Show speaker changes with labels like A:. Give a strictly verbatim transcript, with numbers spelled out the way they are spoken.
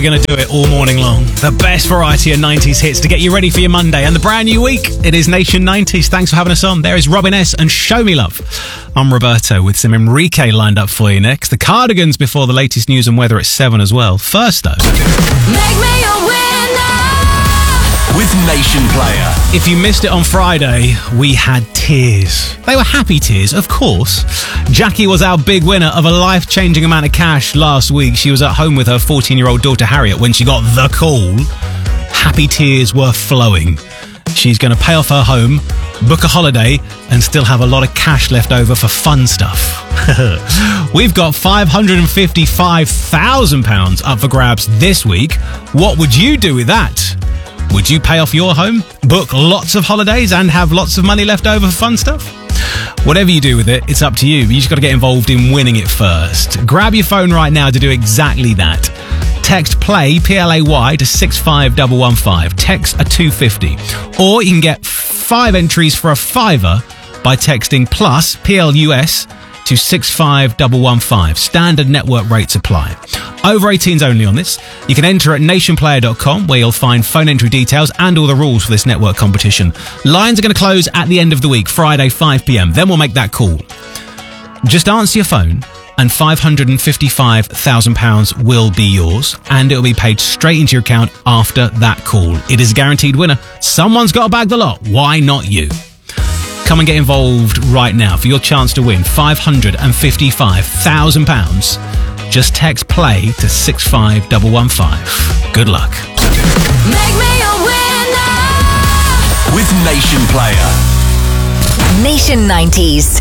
A: We're going to do it all morning long. The best variety of nineties hits to get you ready for your Monday and the brand new week. It is Nation nineties. Thanks for having us on. There is Robin S. and Show Me Love. I'm Roberto with some Enrique lined up for you next. The Cardigans before the latest news and weather at seven as well. First, though,
B: Make me a winner
C: with Nation Player.
A: if you missed it on Friday, we had tears. They were happy tears, of course. Jackie was our big winner of a life-changing amount of cash last week. She was at home with her fourteen-year-old daughter Harriet when she got the call. Happy tears were flowing. She's going to pay off her home, book a holiday, and still have a lot of cash left over for fun stuff. We've got five hundred fifty-five thousand pounds up for grabs this week. What would you do with that? Would you pay off your home, book lots of holidays, and have lots of money left over for fun stuff? Whatever you do with it, it's up to you. You just got to get involved in winning it first. Grab your phone right now to do exactly that. Text PLAY, P L A Y, to six five one one five. Text a two fifty. Or you can get five entries for a fiver by texting plus, P L U S, to six five one one five. Standard network rates apply. Over eighteens only on this. You can enter at nation player dot com where you'll find phone entry details and all the rules for this network competition. Lines are going to close at the end of the week, Friday, five p.m. Then we'll make that call. Just answer your phone and five hundred fifty-five thousand pounds will be yours, and it will be paid straight into your account after that call. It is a guaranteed winner. Someone's got to bag the lot. Why not you? Come and get involved right now for your chance to win five hundred fifty-five thousand pounds. Just text PLAY to six five one one five. Good luck.
B: Make me a winner
C: With Nation Player.
D: Nation nineties.